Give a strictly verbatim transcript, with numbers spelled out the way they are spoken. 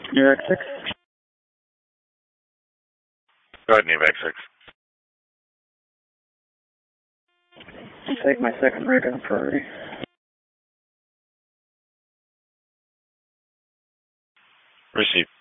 You're X six? Go ahead, Neve X six. Take my second right on priority. Receive.